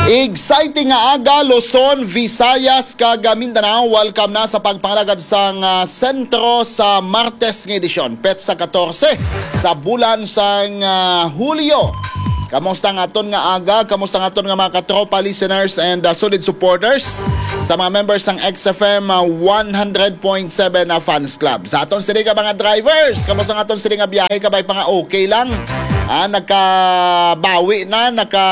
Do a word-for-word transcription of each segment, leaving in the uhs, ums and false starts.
Exciting nga aga, Luzon, Visayas, kag Mindanao. Welcome na sa pagpangalagad sang uh, sentro sa Martes nga edisyon, petsa fourteen sa bulan sang uh, Hulyo. Kamusta nga aton nga aga? Kamusta nga aton nga mga katropa listeners and uh, solid supporters sa mga members ng X F M uh, one hundred point seven uh, Fans Club. Sa aton sila nga mga drivers, kamusta nga aton sila nga biyahe, kabay pa nga okay lang. Ah, nakabawi na, naka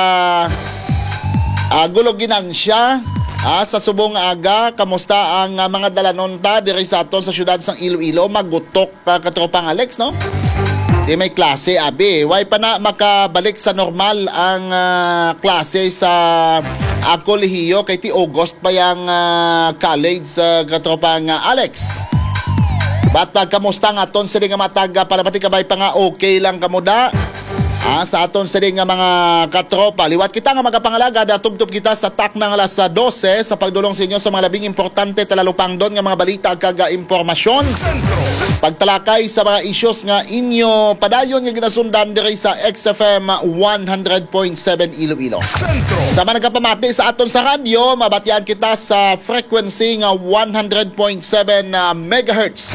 Uh, guloginan siya uh, sa subong aga. Kamusta ang uh, mga dalanonta diri sa aton sa syudad sang Iloilo? Magutok uh, katropang Alex, no? Di may klase, abi. Way pa na makabalik sa normal ang uh, klase sa uh, kolehiyo kay ti August pa yung uh, college sa uh, katropang uh, Alex. But uh, kamusta nga aton sila nga mataga para pati kabay pa nga okay lang kamuda? Ah, sa aton sa nga mga katropa, liwat kita nga magapangalaga, datubtub kita sa tak ng alas twelve sa pagdulong sa inyo sa mga labing importante talalupang doon nga mga balita kaga impormasyon. Pagtalakay sa mga issues nga inyo padayon nga ginasundan diri sa X F M one hundred point seven Iloilo. Sa mga nagapamati sa aton sa radyo, mabatyan kita sa frequency nga one hundred point seven uh, megahertz.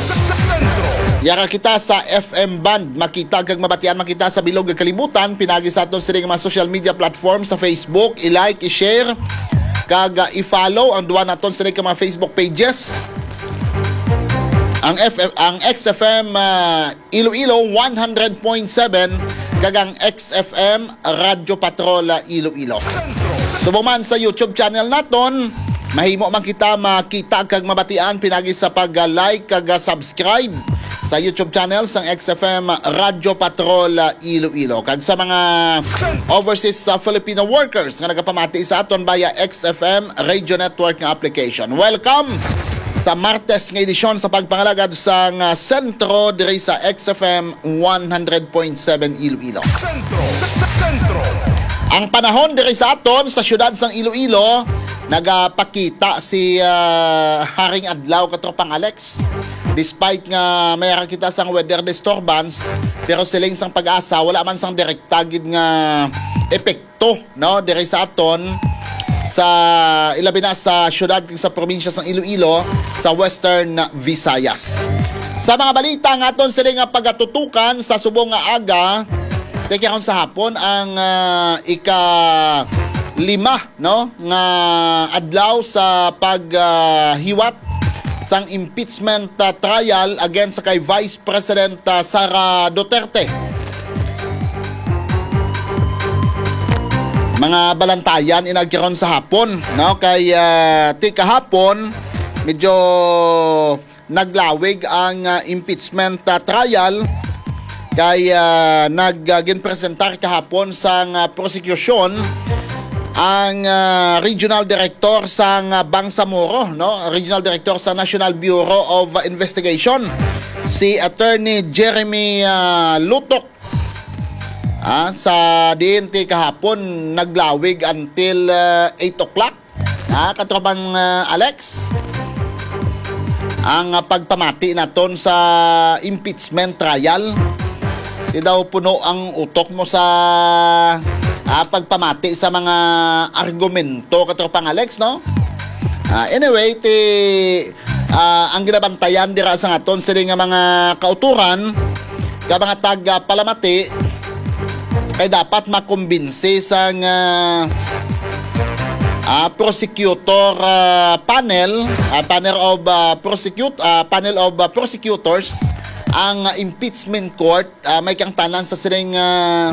Yara kita sa F M band, makita kag mabatian makita sa bilog ng kalibutan, pinagi sa aton sa mga social media platform sa Facebook, i-like, i-share, kag i-follow ang duwa naton sa mga Facebook pages. Ang F M, ang X F M uh, Iloilo one hundred point seven kag ang X F M Radio Patrol Iloilo. Subong man sa YouTube channel naton, mahimo man kita makita kag mabatian pinagi sa pag-like kag subscribe sa YouTube channel sang X F M Radio Patrol Iloilo. Kag sa mga overseas uh, Filipino workers nga nagapamati sa aton via X F M Radio Network nga application. Welcome sa Martes nga edisyon sa pagpangalagad sang uh, sentro diri sa X F M one hundred point seven Iloilo. Sentro, sentro. Ang panahon diri sa aton sa syudad sang Iloilo, nagapakita si uh, Haring Adlaw katropang Alex. Despite nga mayroon kita sang weather disturbance, pero siling sang pag-asa wala man sang direktagid nga epekto, no, diri sa aton sa ilabi na sa syudad sa probinsya sang Iloilo sa Western Visayas. Sa mga balita nga aton siling nga pagatutukan sa subong nga aga, teka kon sa hapon ang uh, ika lima, no, nga adlaw sa paghiwat uh, sang impeachment uh, trial against sa kay Vice President uh, Sara Duterte. Mga balantayan inagkaron sa hapon, no, kay uh, ti kahapon medyo naglawig ang uh, impeachment uh, trial kay uh, nag-ginpresentar kahapon sang uh, prosecution ang uh, Regional Director sa uh, Bangsamoro, no? Regional Director sa National Bureau of Investigation, si Attorney Jeremy uh, Lutok. Ah, sa D N T kahapon naglawig until uh, eight o'clock. Ah, katropang uh, Alex, ang uh, pagpamati naton sa impeachment trial. Di daw puno ang utok mo sa Ah, pagpamati sa mga argumento katropang Alex, no? Ah, anyway, ti, ah, ang ginabantayan dira sa aton sila nga mga kauturan ka mga taga palamati kay dapat makumbinsi sa nga ah, prosecutor ah, panel, ah, panel of ah, prosecute ah, panel of ah, prosecutors ang ah, impeachment court ah, may kang tanan sa siling ah,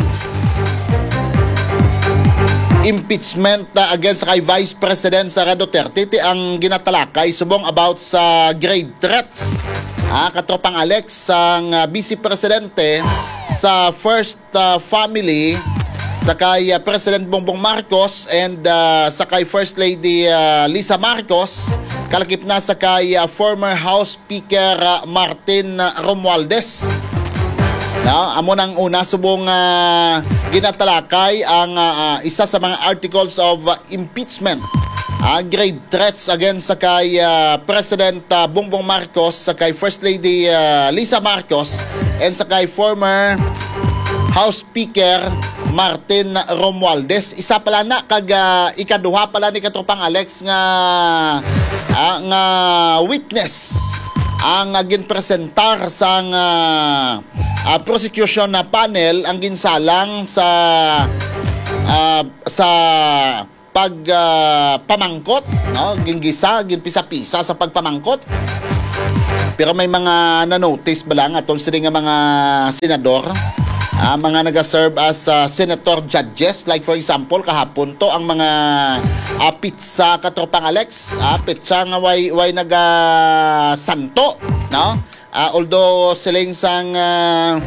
impeachment uh, against kay Vice President Sara Duterte. Iti ang ginatalakay subong about sa grave threats. Ah, katropang Alex, ang uh, Vice Presidente sa First uh, Family sa kay uh, President Bongbong Marcos and uh, sa kay First Lady uh, Lisa Marcos, kalakip na sa kay uh, former House Speaker uh, Martin uh, Romualdez. No, amo nang una subong uh, ginatalakay ang uh, uh, isa sa mga articles of uh, impeachment, uh, grave threats against sa kay uh, President uh, Bongbong Marcos, sa kay First Lady uh, Lisa Marcos, and sa kay former House Speaker Martin Romualdez. Isa pala na kag uh, ikaduha pala ni katropang Alex nga uh, nga witness ang uh, ginpresentar sa uh, uh, prosecution na panel ang ginsalang sa uh, sa pag uh, pamangkot, no, gingisa ginpisa-pisa sa pagpamangkot. Pero may mga na-notice ba lang atong sila nga mga senador, uh, mga naga-serve as uh, senator judges, like for example kahapon to ang mga uh, pizza katropang Alex, uh, pizza nga way way naga santo, no, uh, although siling sang uh,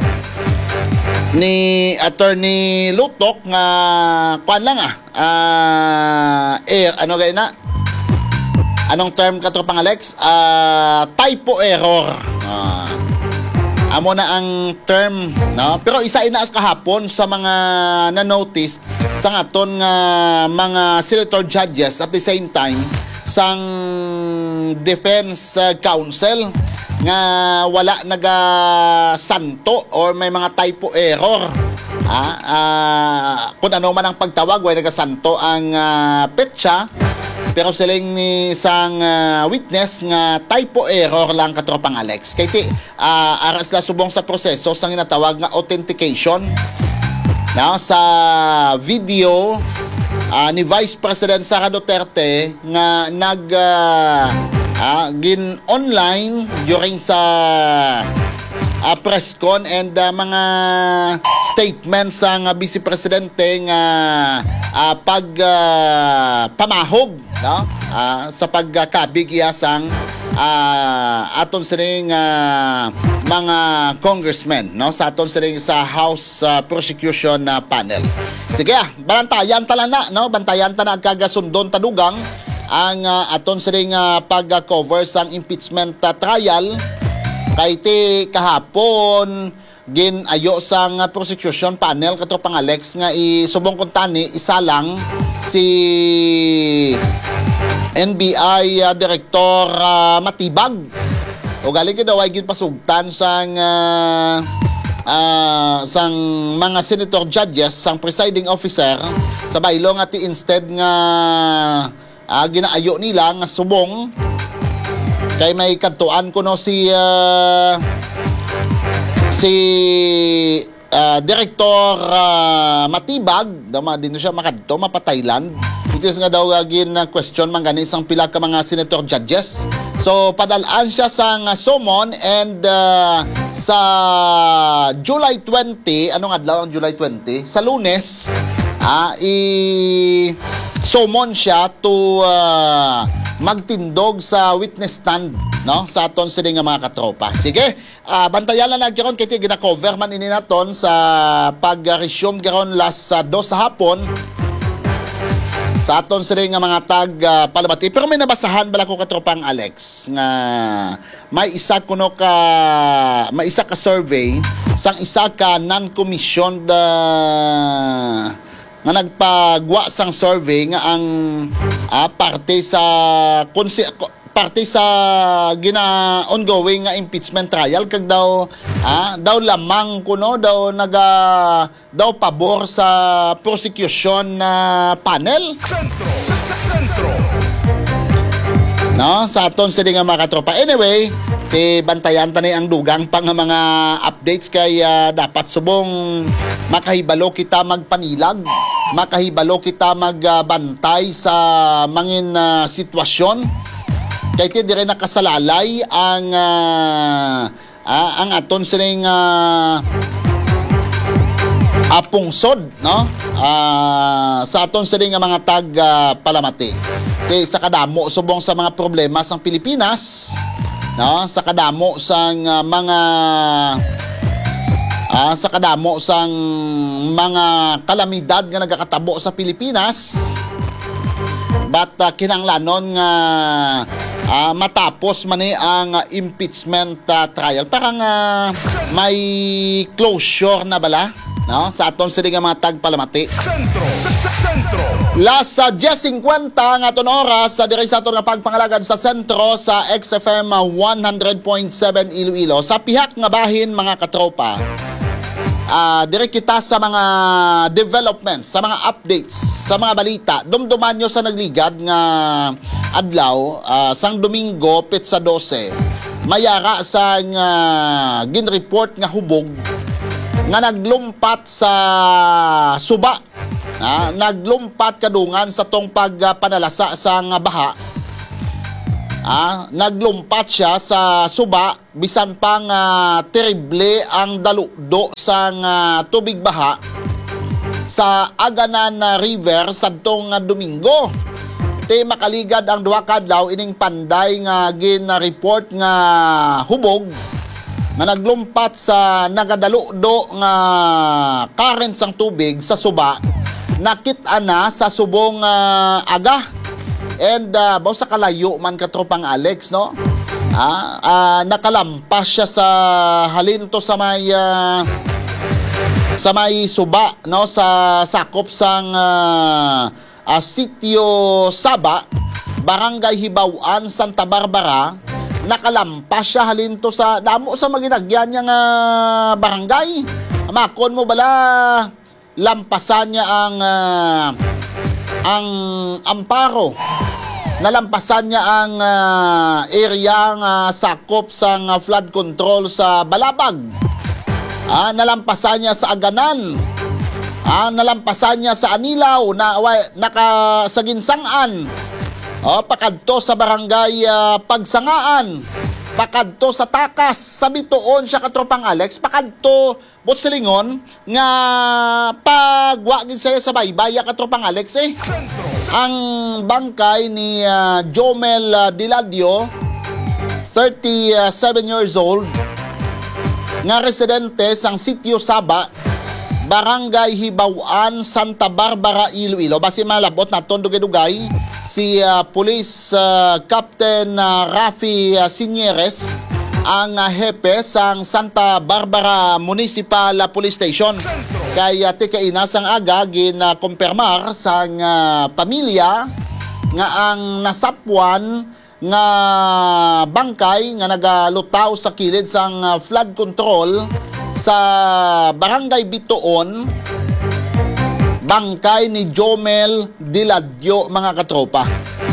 ni Attorney Lutok nga kuan lang ah uh, eh ano gay na anong term katropang Alex, uh, typo error, uh, amo na ang term, no? Pero isa inaas kahapon sa mga na-notice sa aton nga mga senator judges at the same time sang defense uh, counsel nga wala naga santo or may mga typo error, ah, uh, kung ano man ang pagtawag way naga santo ang uh, petsa, pero siling ni sang uh, witness nga typo error lang katropang Alex. Kaya ti, uh, aras la subong sa proseso sang ginatawag nga authentication, no, sa video uh, ni Vice President Sara Duterte nga nag uh, uh, gin online during sa uh, press con and uh, mga statements sang uh, Vice Presidente nga uh, pag uh, pamahog, no, uh, sa pagkabig iya sang uh, aton sining uh, mga congressmen, no, sa aton sining sa House uh, Prosecution uh, Panel. Sige, ah, bantayan tala na, no, bantayan ta na kagasundon tadugang ang uh, aton sining uh, pag-cover sang impeachment uh, trial. Kay ti kahapon ginayo sang uh, prosecution panel katropang Alex nga isubong kung tani isa lang si N B I uh, Director uh, Matibag, o galing ka daw ay ginpasugtan sang uh, uh, sang mga senator judges sang presiding officer sa baylo nga ti instead nga uh, ginaayo nila nga subong kay may kantuan ko no si uh, si uh, Director uh, Matibag, dama din siya makadto mapa-Thailand, which is nga daw agin uh, question man gani sang pila ka mga senator judges. So padalaan siya sang uh, summon and uh, sa July twentieth, anong adlaw ang July twentieth? Sa Lunes, ah, i summon siya to uh, magtindog sa witness stand, no, sa aton sila nga mga katropa. Sige, uh, bantayan lang nagkaroon kaya gina-cover man ini naton sa pag-resume karon last sa uh, dos sa hapon sa aton sila nga mga tag uh, palabati. Pero may nabasahan bala ko katropang Alex nga may isa kuno ka may isa ka survey sang isa ka non-commissioned uh, nga nagpagwa sang survey nga ang uh, parte sa parte sa gina ongoing nga impeachment trial kag daw ah, daw lamang kuno daw naga daw pabor sa prosecution na uh, panel sentro sentro, no, sa aton sila nga mga katropa. Anyway, ti bantayan tani ang dugang pang mga updates kay uh, dapat subong makahibalo kita magpanilag, makahibalo kita magbantay uh, sa mangin uh, sitwasyon. Kay ti dire nakasalalay ang uh, uh, ang aton sining uh, apungsod, no, uh, sa aton sining mga tag uh, palamati. Kay sa kadamo subong sa mga problema sang Pilipinas, no, sa kadamo sang uh, mga uh, sa kadamo sang mga kalamidad nga nagakatabo sa Pilipinas, but uh, kinanglanon nga uh, matapos man eh ang uh, impeachment uh, trial, parang uh, may closure na bala, no, sa aton sila nga mga tagpalamati. Sentro, sentro. Last sa uh, ten fifty nga aton oras sa diri sa aton nga pagpangalagad sa sentro sa X F M one hundred point seven Iloilo. Sa pihak nga bahin mga katropa, uh, dire kita sa mga developments, sa mga updates, sa mga balita. Dumduman nyo sa nagligad nga adlaw, uh, sang Domingo, Petsa twelve, mayara sa nga ginreport nga hubog nga naglumpat sa suba. Ah, naglumpat kadungan sa tong pagpanalasa sa nga baha. Ah, naglumpat siya sa suba bisan pang uh, terrible ang dalukdo sa uh, tubig baha sa Aganan River sadtong uh, Domingo. Te makaligad ang duha ka adlaw ining panday nga gin-report nga hubog nga naglumpat sa nagadalukdo nga current sang tubig sa suba. Nakita na sa subong uh, aga. And uh, baw sa kalayo man katropang Alex, no? Ah, uh, nakalampas siya sa halinto sa may uh, sa may suba, no, sa sakop sang uh, uh, Sitio Saba, Barangay Hibaw-an, Santa Barbara. Nakalampas siya halinto sa damo sa maginagyan niya nga barangay. Makon mo bala lampasan niya ang uh, ang Amparo. Nalampasan niya ang uh, area nga sakop sa uh, flood control sa Balabag. Ah, nalampasan niya sa Aganan. Ah, nalampasan niya sa Anilaw na naka sa Ginsangan. Oh, pakadto sa barangay uh, Pagsangaan. Pakadto sa Takas, sa Bituon siya katropang Alex, pakadto Botselingon nga pagwagin saya sa baybaya katropang Alex eh. Ang bangkay ni uh, Jomel uh, Diladio, thirty-seven years old, nga residente sang Sitio Saba, Barangay Hibaw-an, Santa Barbara, Iloilo. Basi malabot na tondugay-dugay si uh, Police uh, Captain uh, Rafi uh, Sinyeres, ang uh, hepe sang Santa Barbara Municipal uh, Police Station. Kaya tikaina sang aga gin uh, kumpirmar sang uh, pamilya nga ang nasapwan nga bangkay nga nagalutaw sa kilid sang uh, flood control sa Barangay Bituon, bangkay ni Jomel Diladio, mga katropa.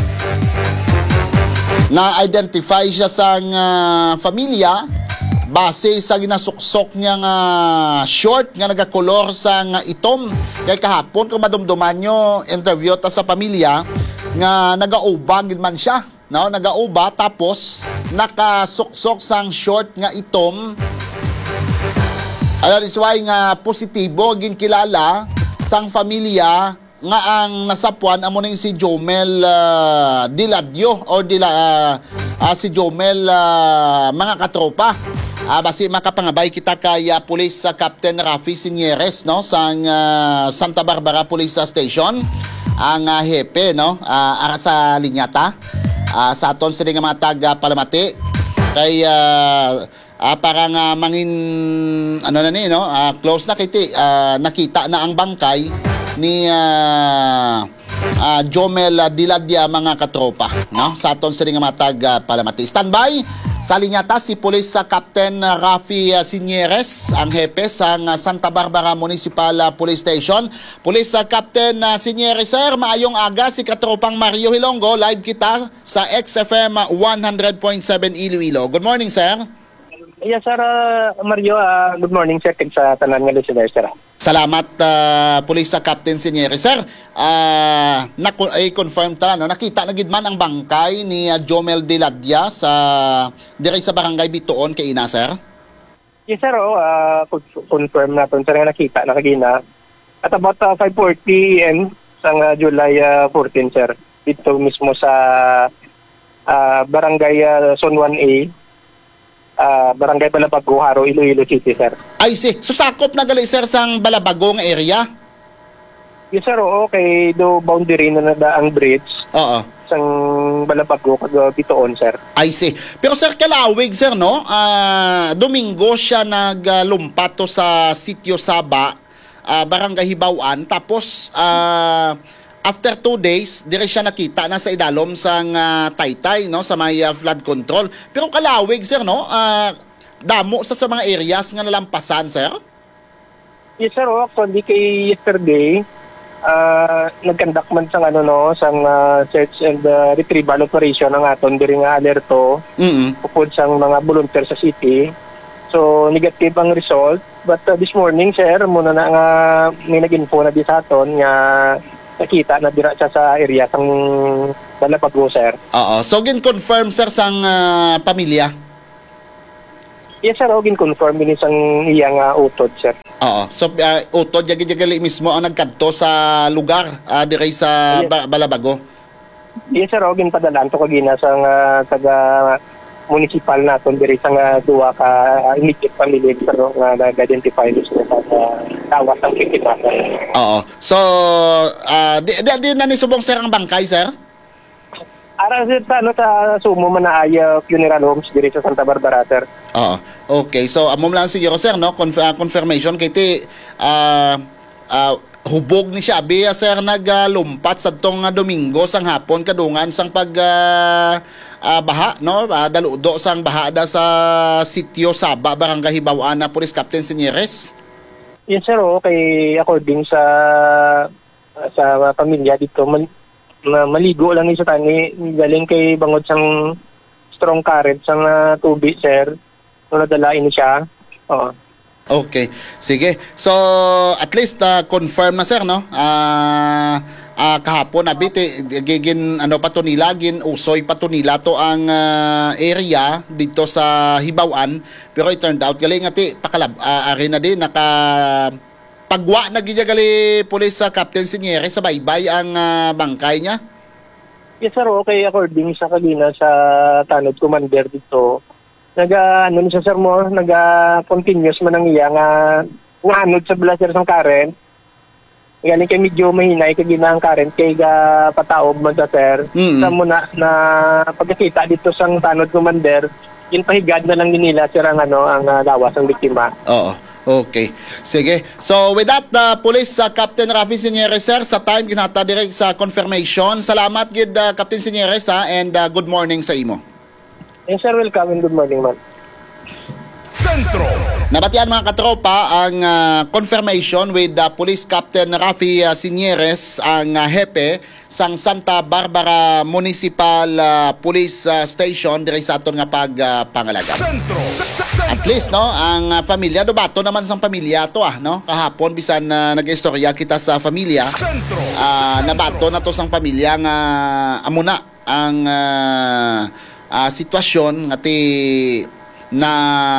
Na-identify siya sa uh, familia base sa ginasuksok niya nga short nga nagakolor sa nga itom. Kaya kahapon kung madumduman nyo, interview ta sa pamilya nga nagauba gid man siya, no? Nagauba tapos nakasuksok sang short nga itom. Alam is why nga positibo ginkilala sang familia nga ang nasapwan amo ning si Jomel uh, Diladio or Dila, uh, uh, si Jomel uh, mga katropa. Uh, basi makapangabay kita kay uh, Police uh, Captain Rafi Sinyeres, no, sang uh, Santa Barbara Police Station, ang uh, hepe, no, uh, ara sa linyata uh, sa aton sila nga mga taga Palamati kay uh, Uh, parang uh, mangin ano na ni no uh, close na kiti uh, nakita na ang bangkay ni uh, uh, Jomel uh, Diladia, mga katropa, no, sa aton sa nga matag uh, Palamati. Standby sa linyata si Police uh, Captain uh, Rafi uh, Sinyeres, ang hepe sa uh, Santa Barbara Municipal uh, Police Station. Police uh, Captain uh, Sinyeres, sir, maayong aga. Si katropang Mario Hilonggo, live kita sa X F M one hundred point seven Iloilo. Good morning, sir. Yes, sir, uh, Mario. Uh, good morning, sir, kag sa tanan nga listeners, sir. Salamat, uh, Police sa Captain Sinyeres. Sir, uh, na-confirm ta, no? Nakita na gid man ang bangkay ni uh, Jomel Diladia sa dire sa Barangay Bituon kay ina, sir? Yes, sir. Oh, uh, confirm natin, sir, nga nakita na kagina. At about uh, five forty a m sang uh, July uh, fourteen, sir. Dito mismo sa uh, Barangay uh, Zone one A. Uh, Barangay Balabago, Haro, Iloilo City, sir. I see. So sakop na gali, sir, sang Balabago nga area? Yes, sir. Oo, kay do boundary na nada ang bridge. Oo. Sang Balabago, kag Bituon, sir. I see. Pero sir, kalawig, sir, no? Uh, Domingo siya naglumpato sa Sitio Saba, uh, Barangay Hibaw-an. Tapos, uh, after two days, dire siya nakita na sa idalom sang uh, Taytay, no, sa may uh, flood control. Pero kalawig, sir, no, uh, damo sa sa mga areas nga nalampasan, sir? Yes sir, oh, actually kay yesterday, uh, nag-conduct man sang ano no, sang uh, search and uh, retrieval operation ang aton diri nga alerto Mm. upod sang mga volunteer sa city. So negative ang result, but uh, this morning sir, muna na nga may nag-info na di sa aton nga nakita na dira siya sa area sang Balabago sir. Oo. So gin-confirm sir sang ah, pamilya. Yes sir, ogin confirm ini sang iya nga utod sir. Oo. So uh, utod jagi-jagali mismo ang nagkadto sa lugar uh, dire sa Yes. ba- Balabago. Yes sir, ogin padalan to kagina sang uh, taga municipal naton diri sa nga duwa ka uh, immediate family pero nga nag-identify sa uh, tawas ang kikitasan. Oo. So uh, di, di, di na ni subong sir ang bangkay sir? Ara sir sa ano sa sumo man na ay uh, funeral homes diri sa Santa Barbara sir. Oo. Okay. So amom lang siguro sir no Conf- uh, confirmation kay ti ah ah, hubog ni siya biya sir naglumpat sa tong uh, Domingo sang hapon kadungan sang pag ah, ah, baha no uh, daludo sang baha da sa sitio Saba Barangay Hibaw-an na Police Captain Sinyeres. Yes sir, okay, according sa sa pamilya dito man, na maligo lang ni sa tani galing kay bangod sang strong current sang uh, tubig sir. No nadalain ni siya. Oo. Okay. Sige. So at least uh, confirm na sir no. Ah ah, kahapon abiti gigin ano pa to nila gin usoy pa to nila to ang ah, area dito sa Hibaw-an pero it turned out galing ati pakalab uh, ari na din naka pagwa na gid gali police sa Captain Siniere sa baybay ang ah, bangkay niya. Yes sir, okay, according sa kagina sa tanod commander dito. Naga ano ni siya sir mo, naga continuous man ang iya nga nga anod sa blaster sang current. Galing kay medyo mahinay kay ginang current kay ga pataob man sa sir. Mm. Sa muna na pagkakita dito sang tanod commander, yung pahigad na lang din nila sir ang ano ang uh, lawas ng biktima. Oo. Okay. Sige. So with that, uh, Police uh, Captain Rafi Sinyeres, sir, sa time ginata direct sa confirmation. Salamat gid uh, Captain Sinyeres ha, and uh, good morning sa imo. Yes sir, welcome and good morning man. Sentro. Nabatian mga katropa ang uh, confirmation with uh, Police Captain Rafi uh, Sinyeres, ang uh, hepe sang Santa Barbara Municipal uh, Police uh, Station diri sa aton nga pagpangalaga. Sentro. At least no, ang uh, pamilya do bato naman sang pamilya to ah no. Kahapon bisan uh, nag-istorya kita sa pamilya. Sentro. Ah, nabato na to sang pamilya nga amo na ang ah, ah, sitwasyon nga ti na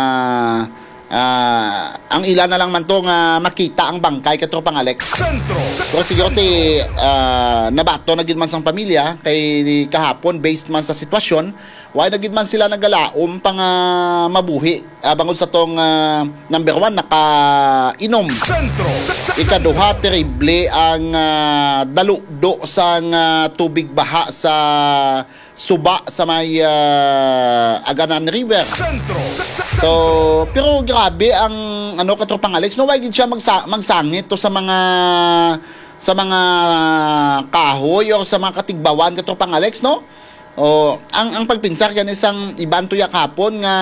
ah, ang ilan na lang man to nga makita ang bangkay katropang Alex. Sentro. So siguro ti ah, nabato na gid man sang pamilya kay kahapon based man sa sitwasyon, why na gid man sila nagalaom pang ah, mabuhi. Ah, bangod sa tong ah, number one naka-inom. Sentro. Ikaduha, terrible ang uh, daludo sang uh, tubig baha sa Suba sa may uh, Aganan River. Sentro. So, pero grabe ang ano katropang Alex, no why gid siya magsa- magsangit to sa mga sa mga kahoy o sa mga katigbawan katropang Alex, no? O ang ang pagpinsar yan isang iban tuya kapon nga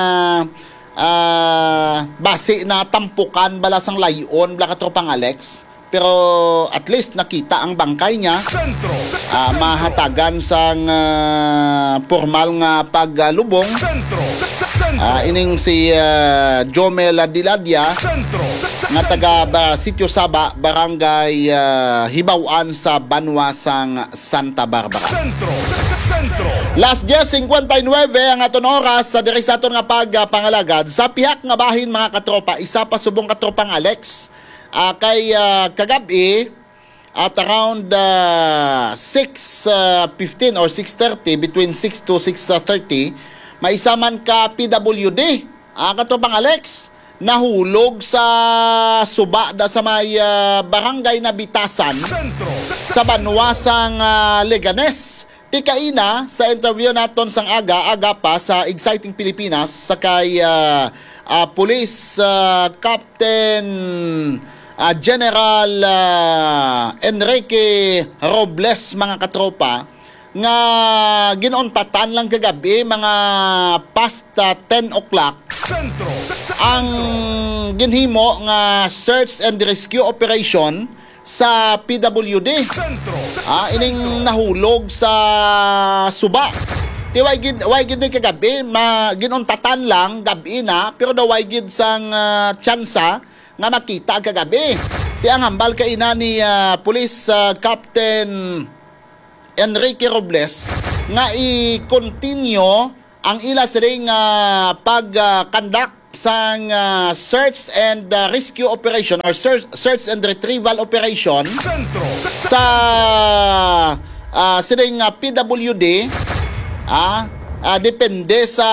ah base na tampukan bala sang layon bala katropang Alex. Pero at least nakita ang bangkay niya. Sentro. Ah, mahatagan sang ah, formal nga paglubong. Sentro. Ah, ining si ah, Jomel Diladia Sentro. nga taga ba, Sitio Saba, Barangay ah, Hibaw-an sa Banwa sang Santa Barbara. Sentro. Sentro. Last year, fifty-nine ang aton oras sa diri sa aton nga pagpangalagad. Sa pihak nga bahin mga katropa, isa pa subong katropang Alex. Uh, kay uh, kagabi at around uh, six fifteen or six thirty, between six to six thirty, maisaman ka P W D. Uh, katropang Alex, nahulog sa Suba da sa may uh, barangay na Bitasan Sentro. sa Banwasang uh, Leganes. Tikaina sa interview naton sang aga aga pa sa Exciting Pilipinas sa kay uh, uh, Police uh, Captain uh, General uh, Enrique Robles mga katropa nga ginontatan lang kagabi mga past uh, ten o'clock Sentro. ang ginhimo nga search and rescue operation sa P W D. Sentro. Ah, ining nahulog sa Suba. Di way gid way gid ni kagabi ma ginuntatan lang gabi na pero daw way gid sang uh, tsansa nga makita kagabi. Ti ang hambal kay ina ni uh, Police uh, Captain Enrique Robles nga i-continue ang ila siring uh, pag-conduct sang uh, search and uh, rescue operation or search, search and retrieval operation Sentro. sa uh, siring uh, P W D. Ah, ah, depende sa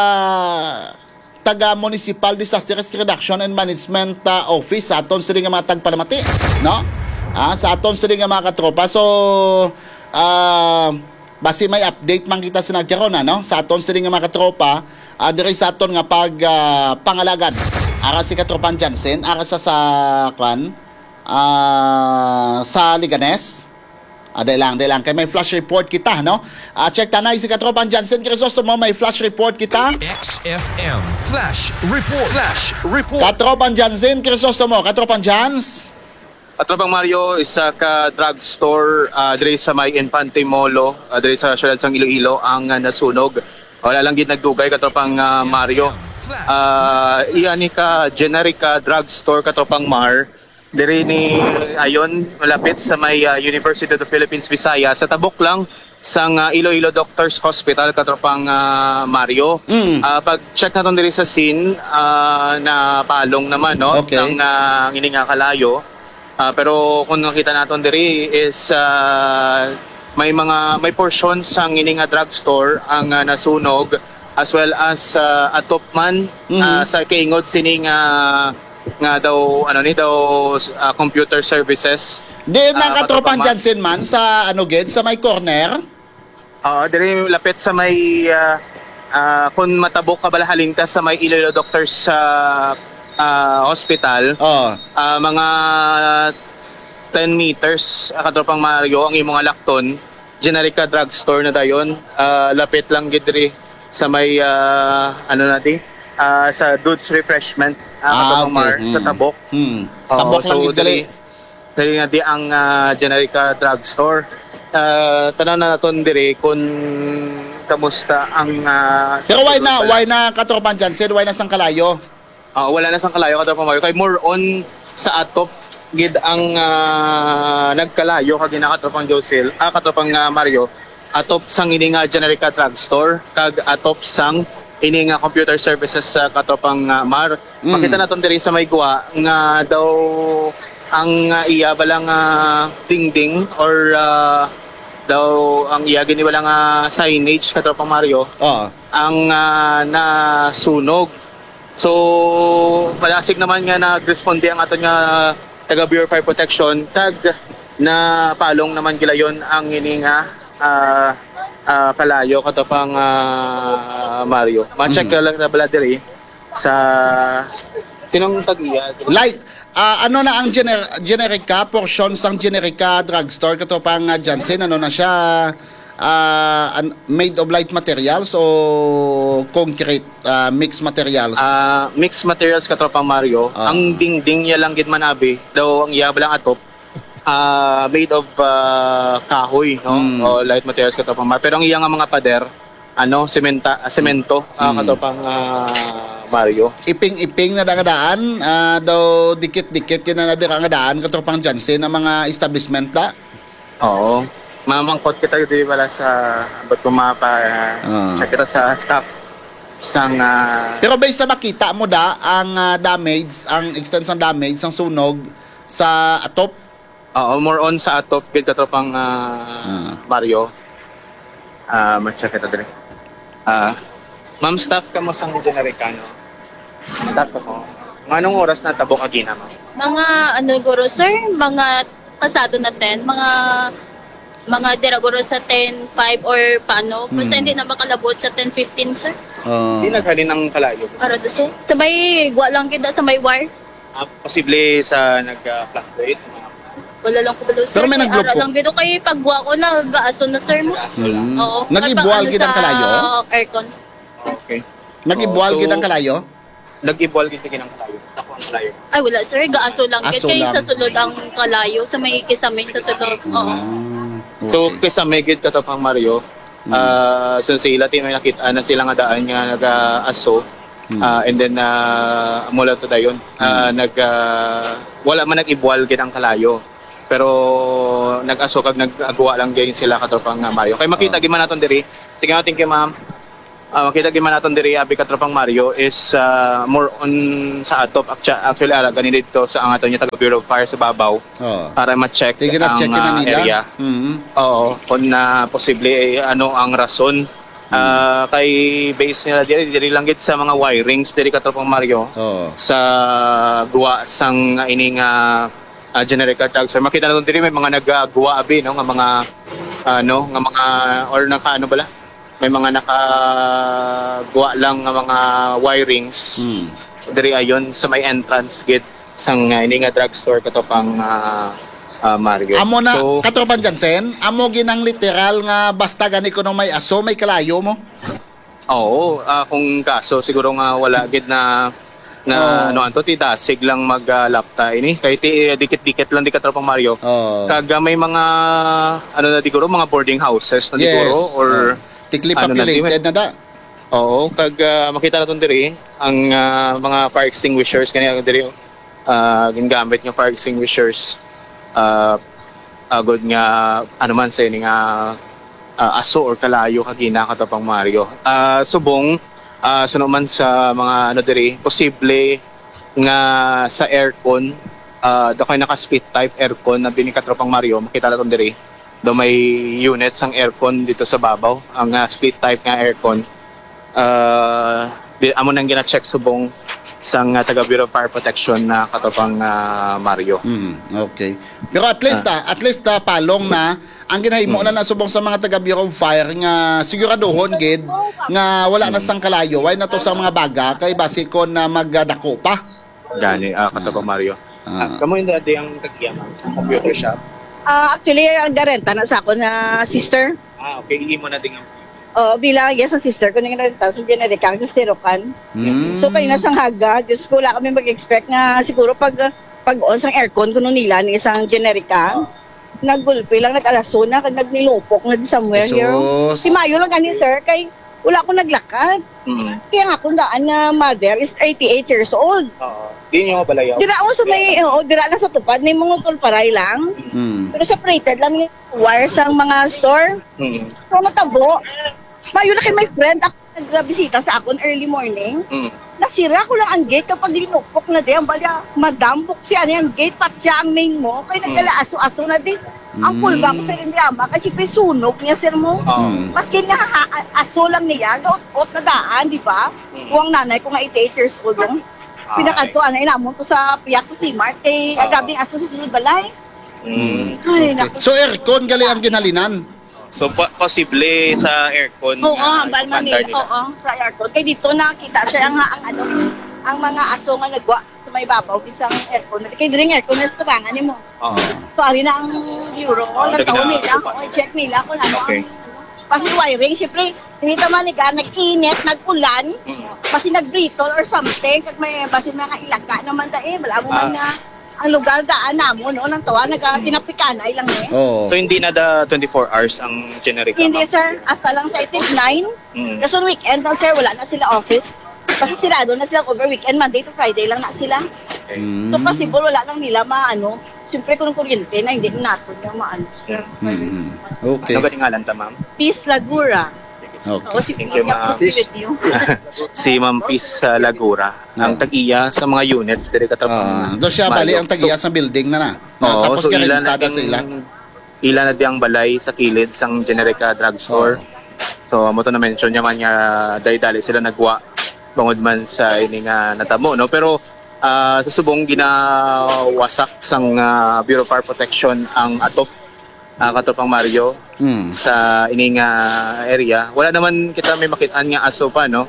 taga Municipal Disaster Risk Reduction and Management uh, Office sa aton siring nga mga tagpalamati, no? Ah, sa aton siring nga mga katropa. So, ah, basi may update man kita sa nagkaroon na, no? Sa aton siring nga mga katropa, uh, diri sa aton nga pag uh, pangalagad. Ara si katropan Jansen, ara sa sa kwan, ah, sa Liganes. Ah, dahil lang, dahil lang. Kaya may flash report kita, no? Ah, check tanay si katropan Jansen Crisostomo, may flash report kita. X F M Flash Report. Flash Report. Katropan Jansen Crisostomo, katropan Jans. Katrobang Mario, isa ka drugstore uh, diri sa may Infante Molo, uh, diri sa siyudad sang Iloilo ang uh, nasunog. Wala lang gid nagdugay katropang uh, Mario. Uh, iyan ni ka generic uh, drugstore katropang Mar. Diri ni ayon malapit sa may uh, University of the Philippines Visayas sa tabok lang sang uh, Iloilo Doctors Hospital katropang uh, Mario. Mm. Uh, pag check naton diri sa scene uh, na palong naman no Okay. ng uh, nga kalayo. Uh, pero kung nakita naton diri is uh, may mga may portion sa ngining nga drugstore ang uh, nasunog as well as uh, atop man Mhm. uh, sa kaingod sining uh, nga daw ano ni daw uh, computer services. Di na Ah, katropan katropan Jansen man sa ano gid sa may corner. Uh, diri lapit sa may uh, uh, kung matabok ka bala halingta sa may Iloilo Doctors sa uh, hospital. Oh. Ah, mga ten meters uh, katropang Mario ang imong alakton generic ka drugstore na dayon. Ah, lapit lang gid diri sa may ah, ano nati ah, sa Dudes Refreshment uh, Ah, katropang Mar okay. sa Hmm. Tabok. Hmm. Oo, Tabok lang so gid gali. diri diri nga di ang ah, generic ka drugstore. Uh, tanaw na naton diri kung kamusta ang ah, Pero why na pala. why na katropan Jansen, why na sang kalayo? Ah, wala na sang kalayo katropang Mario kay more on sa atop gid ang ah, nagkalayo kag ginakatropang Josil ah katropang ah, Mario atop sang ini nga generic ka drugstore kag atop sang ini nga computer services sa katropang ah, Mar. Mm. Makita naton diri sa may guwa nga daw ang ah, iya balang ah, dingding or ah, daw ang iya gini balang ah, signage katropang Mario Oh. ang uh, nasunog. So, malasig naman nga nagresponde ang aton nga taga Bureau of Fire Protection tag na palong naman gilayon ang ini nga uh, uh, kalayo katapang uh, Mario. Ma-check Mhm. lang na bala diri sa sinong tag-iya. Like ah, ano na ang gener generic ka portion sang generic ka drugstore katropang uh, Jansen, ano na siya ah, an- made of light materials o concrete ah, mixed materials? Uh, mixed materials katropang Mario. Ah. Ang dingding niya lang gid manabi daw ang iya lang atop. Uh, made of uh, kahoy, no? Mm. O light materials katropang Mario. Pero ang iya nga mga pader, ano, sementa, ah, semento uh, Mm. katropang uh, Mario. Iping-iping na dangadaan ah, daw dikit-dikit yun na nadira nga daan katropang Jansen ang mga establishment la. Oo. Mamangkot kita dito wala sa ba't kumapa Ah. check kita sa staff sang uh, Pero based sa makita mo da ang ah, damage, ang extent ng damage ang sunog sa atop. oo, more on sa atop gid katropang uh, Ah. Mario. Ah, ma-check kita dire. Ah, ma'am staff ka mo sang genericano. Staff ka mo. Anong oras na tabok agina mo? Mga ano guro sir, mga pasado na ten, mga mga diraguro sa ten five or paano. Basta Hmm. hindi na makalabot sa ten fifteen sir. Ah. Hindi naghalin ng kalayo. Para do sir. Sa may gwa lang kita sa may wire. Ah, posible sa nag-fluctuate. Wala lang ko dalo sir. Pero may Kay naglupo. ara lang dito kay pagwa ko na gaaso na sir mo. Hmm. Oo. Nagibuwal Kapag gid ang ano kalayo? sa aircon. Okay. Nagibuwal Oh, so- gid ang kalayo? nag-ibol gid kinang kalayo. Ako ang kalayo. Ay, wala sir. Gaaso lang. Aso Kaya lang. sa sulod ang kalayo. Sa may kisame sa sulod. Oo. Ah, So okay. kaysa may gid katapang Mario, ah so sila tin may nakita na sila nga daan nga nag-aso. Hmm. Ah, and then uh, mula to dayon ah, nag ah, wala man nag-ibwal gid ang kalayo. Pero nag-aso kag nag-agwa lang gyud sila katapang uh, Mario. Kay makita Ah. gid man naton diri. Sige nga, thank you ma'am. Ah, makita gid man naton diri abi katropang Mario is ah, more on sa atop actually, actually ara gani dito sa ang aton yung taga Bureau of Fire sa babaw Oh. para ma-check Sige na, ang check na ah, nila. area. Mhm. Oo, kung na posible eh, ano ang rason. Ah, kay base nila diri diri lang gid sa mga wirings diri katropang Mario Oh. sa guwa sang uh, ining uh, uh, generic truck. So makita naton diri may mga nagagawa abi no nga mga ano nga mga or naka ano bala may mga nakagawa lang nga mga wirings Mm. diri ayon sa may entrance gate sang uh, ini nga drugstore katopang uh, uh, Mario. Amo na, So, katropan Jansen, amo ginang literal nga basta gani ko no may aso, may kalayo mo. oo, ah, kung kaso siguro nga wala gid na na Oh. ano anto ti dasig lang mag-lapta ini kay ti dikit-dikit lang di katropang Mario. Oh. Kaga may mga ano na diguro mga boarding houses na diguro or Oh. Tikli ano na, populated na da. oo kag ah, makita naton diri ang ah, mga fire extinguishers kani diri uh, ginagamit nga fire extinguishers uh, agod nga ano man sa ini nga ah, aso or kalayo kagina katapang Mario. Ah, subong ah, suno man sa mga ano diri posible nga sa aircon uh, da kay naka split type aircon na bini katropang Mario makita naton diri do may units ang aircon dito sa babaw ang uh, split type nga aircon uh, di amo nang gina-check subong sang uh, taga Bureau of Fire Protection na katopang uh, Mario. Mm, okay. Pero at least ah, at least ah, palong na ang ginahimo na na subong sa mga taga Bureau of Fire nga siguraduhon gid nga wala na sang kalayo why na to sa mga baga kay base ko na magdako pa. Gani uh, katopang Mario. Ah. Ah, kamo yung dati ang tagyaman sa computer shop. Ah, actually, ang garenta na sa ako na sister. Ah, okay. Imo na ding ang Oo, bilang yes, ang sister ko na garenta sa generikang sa Sirocan. Mm. So, kayo nasang haga, Diyos ko, wala kami mag-expect nga siguro pag pag on sang aircon kuno nila ng isang generika, naggulpi lang, nag-alaso na, kag nagnilupok na di somewhere here. Sus. Si Mayo lang gani, sir, kay wala akong naglakad. mm. Kaya nga akong daan na mother is eighty-eight years old. Oo. Di niyo mabalayaw. Dira ako sa may, oo, dira lang sa tupad, may mga tulparay lang. Mm. Pero separated lang yung wires ang mga store. Mm. So, natabo. Mayo na kay my friend, ako nagbisita sa akon early morning. Mm. Nasira ko lang ang gate kapag linupok na di. Ang balya, madam, buksi ano yung gate, patya ang main mo. Kaya nagkala-aso-aso na di. Ang pulga ko sa rindyama, kasi siyempre sunog niya, sir mo. Oo. Mm. Maski nga ha- ha- aso lang niya, gaot-ot na daan, di ba? Mm. Kung ang nanay ko nga eighty-eight years old yung Ah, pinakadto, ano, inamon to sa piyak sa Simart, kay Ah. agabing aso sa sunod balay. Mm. Ay, naku. So aircon gali ang ginhalinan. So po- posible sa aircon. Oo, na ang Balman standard nila. Oo, sa aircon. Kaya dito nakita siya ang, ang ano, ang mga aso nga nagwa sa may babaw din sa aircon. Kaya din aircon na sa tubangan mo. Oo. So, ari na ang euro. Ah, Nagtaon dagdag nila. na- O, check nila kung ano Okay. ang kasi wiring, siyempre, hindi naman niga, nag-init, nag-ulan, Mm. kasi nag-brittle or something, kag may basi mga ilaga naman da eh, wala mo Ah. man nga, ang lugar daan namo, no, nang tawa, nag-tinapikanay lang eh. Oh. So hindi na da twenty-four hours ang generic. Hindi, sir, asa lang sa itig nine, Mm. kasi on weekend lang, sir, wala na sila office. Kasi sirado na sila over weekend, Monday to Friday lang na sila. Mm. So, possible, wala lang nila maano, siyempre kung kuryente na, hindi nato niya maano. Mm. Okay. Ano ba ngalan ta, ma'am? Peace Lagura. Sige. Okay. Oo, si Thank you, ma'am. you. Si Ma'am Peace uh, Lagura, ang Ah. tag-iya sa mga units dire Ah, katapang. do siya bali ang tagiya sa building na na. Na, Oo, tapos so ilan na karentada sila. Ila na di ang balay sa kilid sang generic uh, drugstore. So mo to na mention niya man nga dali-dali sila nagwa bangod man sa ini nga natamo no pero ah, sa subong ginawasak sang ah, Bureau of Fire Protection ang atop uh, katopang Mario Mm. sa ini nga area. Wala naman kita may makitaan nga aso pa no.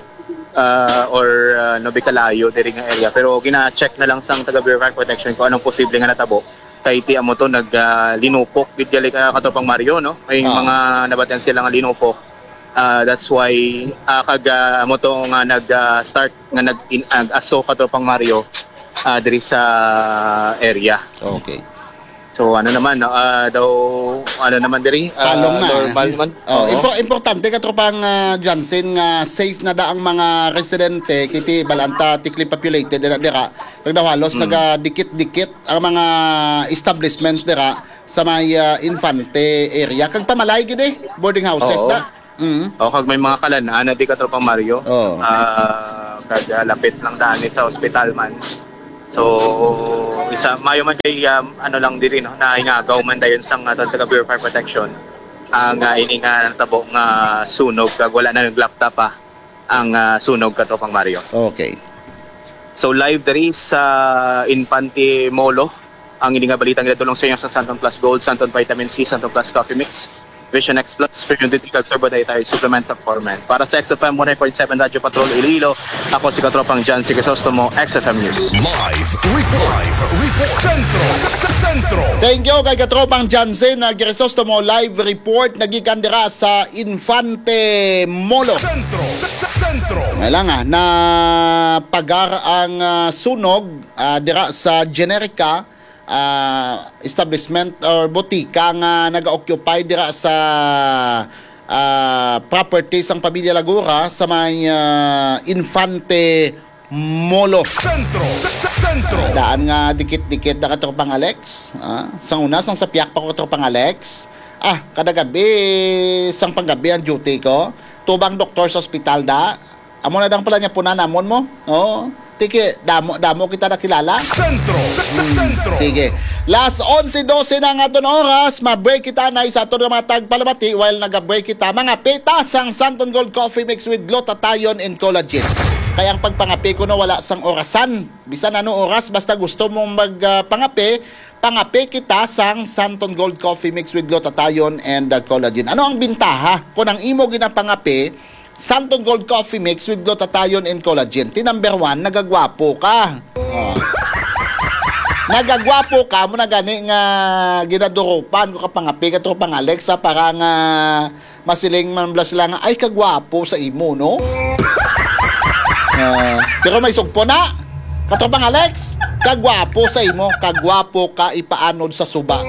Uh, or uh, no bikalayo diri nga area pero gina-check na lang sang taga Bureau of Fire Protection kung anong posible nga natabo kay ti amo to nag uh, linupok gid gali ka katopang Mario no may Ah. mga nabatan sila nga linupok Uh, that's why uh, kag uh, mo to nga nag-start nga nag-aso katropang Mario uh, diri sa area. Okay. So ano naman uh, daw ano naman diri uh, Kalong na. normal naman. Oh, Oo. impor- importante ka tropang uh, Jansen nga safe na da ang mga residente kiti balanta thickly populated dira dira. Pag daw halos Mm. naga dikit-dikit ang mga establishments dira sa may uh, Infante area. Kag pamalay gid boarding houses Oo. da. Mm. O kag may mga kalan na di katropang Mario. Oo. Ah, kag uh, lapit lang dani sa ospital man. So isa mayo man kay um, ano lang diri no na ingagaw man dayon sang aton taga Bureau of Fire Protection ang uh, ini nga natabo nga sunog kag wala na naglapta pa ang uh, sunog katropang Mario. Okay. So live diri sa Infante Molo ang ini nga balitang gidulong sa inyo sa Santon Plus Gold, Santon Vitamin C, Santon Plus Coffee Mix, Vision X Plus, Premium Critical Turbo Dietary Supplement of Formen. Para sa X F M one nine point seven Radyo Patrol Iloilo, ako si Katropang Jan si Crisostomo, X F M News. Live report. Live report. Sentro. Sa Sentro. Thank you kay Katropang Jansen na Crisostomo live report nagikan dira sa Infante Molo. Sentro. Sa Sentro. Ngayon nga, na pagar ang uh, sunog uh, dira sa Generica uh, establishment or botika nga nag-occupy dira sa uh, properties ang pamilya Lagura sa may uh, Infante Molo. Sentro. Sa Sentro. Daan nga dikit-dikit na katropang Alex. Ah, sang una, sang sapiak pa ko katropang Alex. Ah, kada gabi, sang panggabi ang duty ko. Tubang doktor sa ospital da. Amo na dang pala niya punan namon mo. Oo. Tiki, damo, damo kita nakilala. Sentro. Sa Sentro. Sige. Last eleven twelve na nga doon oras, ma-break kita na isa ito na matag palamati while nag-break kita. Mga pitas ang Santon Gold Coffee Mix with glutathione and collagen. Kaya ang pagpangapi ko na wala sang orasan. Bisan ano oras, basta gusto mong magpangapi, pangapi kita sang Santon Gold Coffee Mix with glutathione and uh, collagen. Ano ang bintaha? Kung ang imo ginapangapi, Santon Gold Coffee Mix with glutathione and collagen. Ti number one, nagagwapo ka. Oh. Nagagwapo ka mo na gani nga ginadurupan ko kapangapi ka tropang Alexa para nga masiling man blas lang ay kagwapo sa imo no. Uh, pero may sugpo na. Katropang Alex, kagwapo sa imo, kagwapo ka ipaanod sa suba.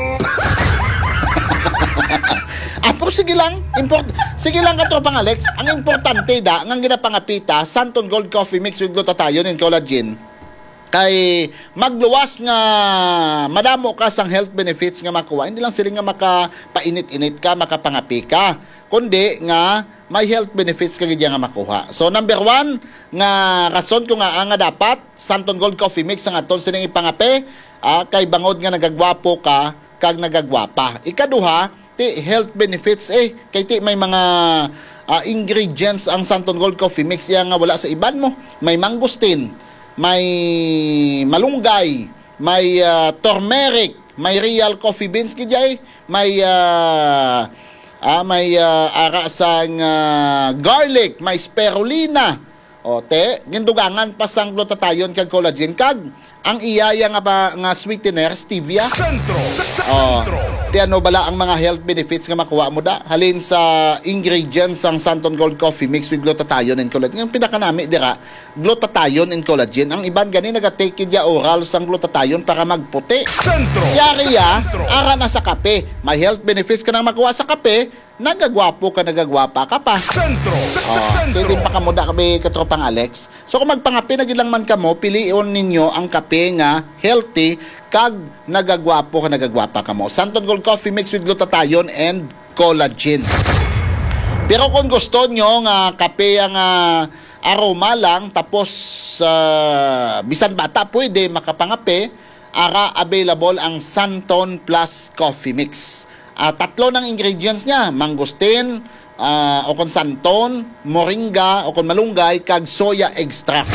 Ah, pero sige lang, import, sige lang katropang Alex, ang importante da, ang ginapangapita, Santon Gold Coffee Mix with glutathione and collagen, kay magluwas nga madamo ka sang health benefits nga makuha. Hindi lang sila nga makapainit-init ka, makapangapi ka, kundi nga may health benefits ka gidya nga makuha. So number one nga rason ko nga ang nga dapat Santon Gold Coffee Mix ang aton sining ipangapi ah, kay bangod nga nagagwapo ka kag nagagwapa. Ikaduha, ti health benefits eh kay ti may mga uh, ingredients ang Santon Gold Coffee Mix yang nga wala sa iban mo. May mangosteen, may malunggay, may uh, turmeric, may real coffee beans kidjay, may uh, ah, may uh, ara sang uh, garlic, may spirulina. O te, gindugangan pa sang glutathione kag collagen kag ang iyaya nga ba nga sweetener stevia. Sentro. Sa Oh, Sentro. ti ano bala ang mga health benefits nga makuha mo da halin sa ingredients ang Santon Gold Coffee Mix with glutathione and collagen. Yung pinakanami dira, glutathione and collagen. Ang iban gani naga-take kidya oral sang glutathione para magputi. Sentro. Yari ya, Sentro. ara na sa kape. May health benefits ka nang makuha sa kape, nagagwapo ka, nagagwapa ka pa. Sentro. Sa Oh, Sentro. hindi pa kamo da kami katropang Alex. So kung magpangape na gilang man kamo, pilion ninyo ang kape nga healthy kag nagagwapo ka, nagagwapa kamo. Santon Gold Coffee Mix with glutathione and collagen. Pero kung gusto nyo nga kape ang uh, aroma lang tapos uh, bisan bata pwede makapangape, ara available ang Santon Plus Coffee Mix. Uh, tatlo ng ingredients niya, mangosteen, uh, o kon santon, moringa, o kon malunggay, kag soya extract.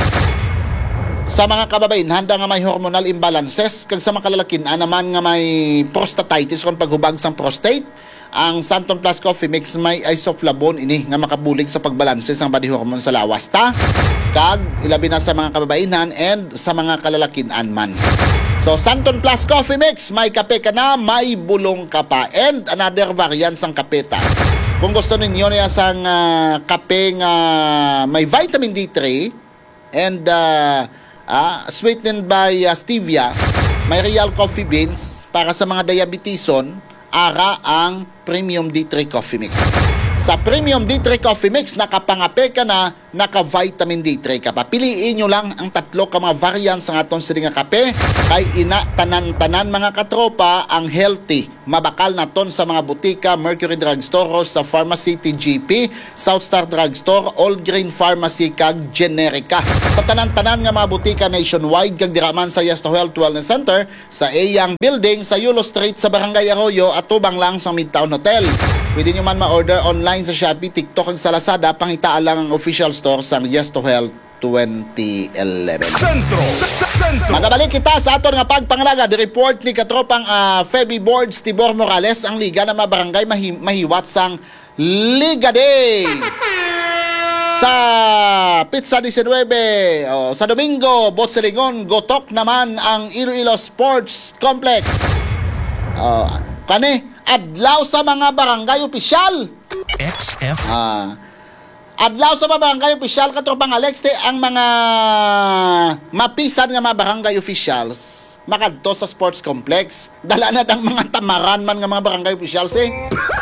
Sa mga kababayan, handa nga may hormonal imbalances, kag sa mga kalalakin, naman nga may prostatitis kon paghubag sang prostate, ang Santon Plus Coffee Mix may isoflavone ini nga makabulig sa pagbalanse sang body hormone sa lawas ta, kag ilabi na sa mga kababaihan and sa mga kalalakinan man. So, Santon Plus Coffee Mix, may kape ka na, may bulong ka pa. And another variant sang kape ta. Kung gusto ninyo niya sang uh, kape nga may vitamin D three and uh, uh, sweetened by uh, stevia, may real coffee beans para sa mga diabetison, ara ang Premium D three Coffee Mix. Sa Premium D three Coffee Mix, nakapangape ka na, naka-vitamin D three ka pa. Piliin nyo lang ang tatlo ka mga variants ng atong siling nga kape. Kay ina, tanan-tanan mga katropa, ang healthy. Mabakal na ton sa mga butika, Mercury Drugstore, sa Pharmacy T G P, Southstar Drugstore, All Green Pharmacy, kag Generica. Sa tanan-tanan nga mga butika nationwide, kag diraman sa Yasto Health Wellness Center, sa Eyang Building, sa Yulo Street, sa Barangay Arroyo, at tubang lang sa Midtown Hotel. Pwede nyo man ma-order online sa Shopee, TikTok, at sa Lazada. Pangitaan lang ang official store sa Yes to Health twenty eleven. Sentro. Sentro. Magabalik kita sa aton nga pagpangalaga. The report ni katropang uh, Feby Boards Tibor Morales, ang liga na mga barangay mahi mahiwat sang Liga Day. Sa Pizza nineteen, oh, sa Domingo, Botselingon, Gotok naman ang Iloilo Sports Complex. Oh, kani adlaw sa mga barangay opisyal. X F. Ah. Adlaw sa mga barangay opisyal, katropang Alex, te, ang mga mapisan nga mga barangay officials makadto sa sports complex. Dala na dang mga tamaran man nga mga barangay officials eh.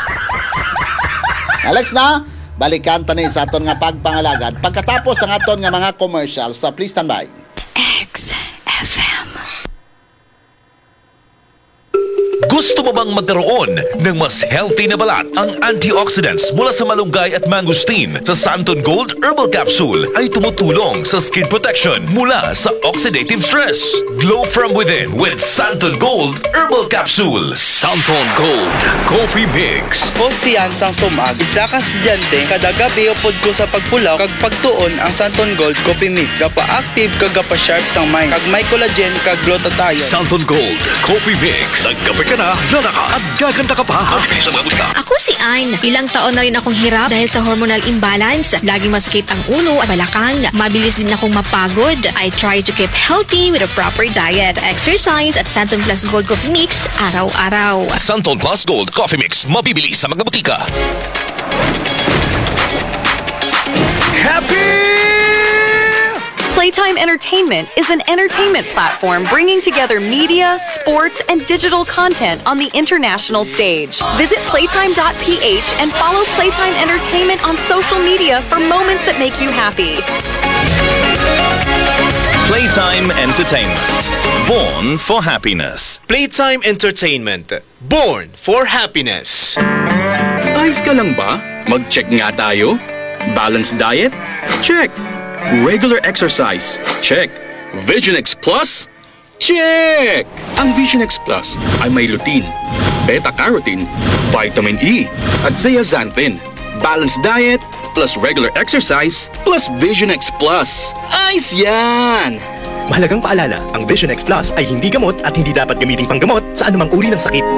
Alex na, balikan tani sa aton nga pagpangalagad pagkatapos ang aton nga mga commercials. So please stand by. X F M. Gusto mo bang magkaroon ng mas healthy na balat? Ang antioxidants mula sa malunggay at mangosteen sa Santon Gold Herbal Capsule ay tumutulong sa skin protection mula sa oxidative stress. Glow from within with Santon Gold Herbal Capsule. Santon Gold Coffee Mix. O siyan sang sumag, isa ka estudyante, kada gabi upod ko sa pagpulaw, kag pagtuon ang Santon Gold Coffee Mix. Gapa-active kag gapa-sharp sang mind, kag may collagen kag glutathione. Santon Gold Coffee Mix. Nagkape ka na, lalakas at gaganda ka pa. Mabilis ang mabuti ka. Ako si Ann. Ilang taon na rin akong hirap dahil sa hormonal imbalance. Laging masakit ang ulo at balakang. Mabilis din akong mapagod. I try to keep healthy with a proper diet, exercise at Santon Plus Gold Coffee Mix araw-araw. Santon Plus Gold Coffee Mix. Mabibili sa mga butika. Happy! Playtime Entertainment is an entertainment platform bringing together media, sports, and digital content on the international stage. Visit playtime dot p h and follow Playtime Entertainment on social media for moments that make you happy. Playtime Entertainment. Born for happiness. Playtime Entertainment. Born for happiness. Ayos ka lang ba? Mag-check nga tayo. Balanced diet? Check. Regular exercise? Check. Vision X Plus? Check! Ang Vision X Plus ay may lutein, beta-carotene, vitamin E, at zeaxanthin. Balanced diet plus regular exercise plus Vision X Plus. Ayos yan! Mahalagang paalala, ang Vision X Plus ay hindi gamot at hindi dapat gamiting panggamot sa anumang uri ng sakit.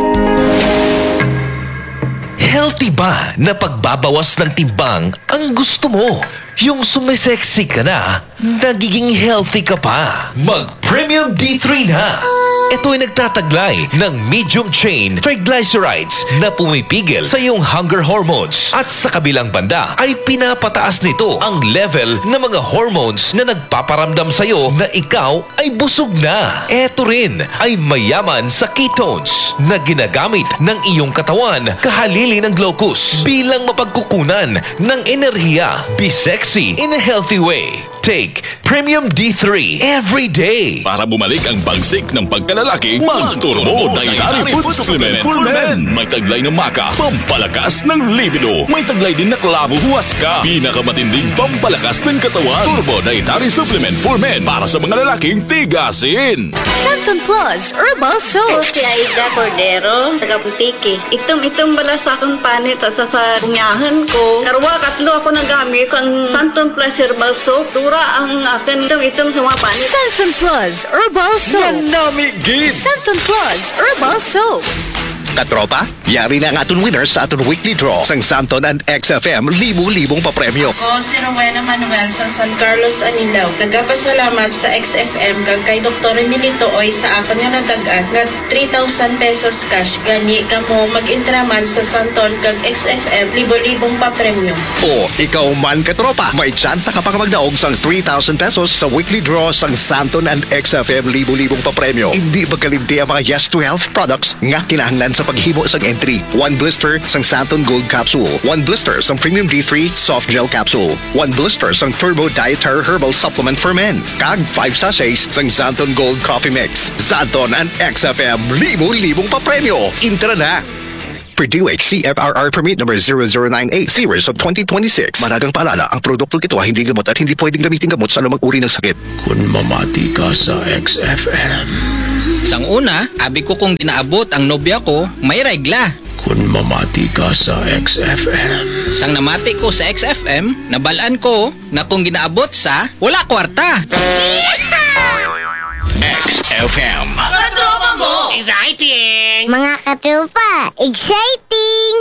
Healthy ba na pagbabawas ng timbang ang gusto mo? Yung sumisexy ka na, nagiging healthy ka pa. Mag-Premium D three na! Ito ay nagtataglay ng medium chain triglycerides na pumipigil sa iyong hunger hormones. At sa kabilang banda ay pinapataas nito ang level ng mga hormones na nagpaparamdam sa iyo na ikaw ay busog na. Ito rin ay mayaman sa ketones na ginagamit ng iyong katawan kahalili ng glucose bilang mapagkukunan ng enerhiya. Be sexy in a healthy way. Take Premium D three every day. Para bumalik ang bagsik ng pagkalalaki, mag-Turbo Dietary Food Supplement for Men. May taglay ng maka, pampalakas ng libido. May taglay din na klavo huwaska, pinakamatinding pampalakas ng katawan. Turbo Dietary Supplement for Men para sa mga lalaking tigasin. Santon Plus Herbal Soap. Si Aida Cordero, taga-Butiki. Itom-itom bala sa akong panit at sa bunyahan ko. Karwa, katlo ako nagamit ang Santon Plus Herbal Soap. Dura ang akin itom-itom sa mga panit. Santon Plus Herbal Soap. Nanamigin! Santon Plus Herbal Soap. Katropa, yari na ang aton winners sa aton weekly draw sang Santon and X F M libo-libong papremyo. Ako si Rowena Manuel sa San Carlos, Anilaw. Nagapasalamat sa X F M kag kay Doktor Emilito Oy sa akon nga nadagat nga three thousand pesos cash. Gani kamo mag-intraman sa Santon kag X F M libo-libong papremyo. O, ikaw man katropa, may tsansa ka pang magdaog sang three thousand pesos sa weekly draw sang Santon and X F M libo-libong papremyo. Hindi magkalimti ang mga Yes to Health products nga kinahanglan sa paghimo sang entry. One blister sang Santon Gold Capsule. One blister sang Premium D three Soft Gel Capsule. One blister sang Turbo Dietary Herbal Supplement for Men. Kag five sachets sang Santon Gold Coffee Mix. Santon and X F M libo-libong papremyo. Intra na! Purdue H C F R R Permit number zero zero nine eight series of twenty twenty-six. Maragang paalala, ang produktong ito ay hindi gamot at hindi pwedeng gamitin gamot sa anumang uri ng sakit. Kung mamati ka sa X F M. Sang una, abi ko kung ginaabot ang nobya ko, may regla. Kung mamati ka sa X F M. Sang namati ko sa X F M, nabalaan ko na kung ginaabot sa wala kwarta. X F M. Katropa mo! Exciting! Mga katropa, exciting!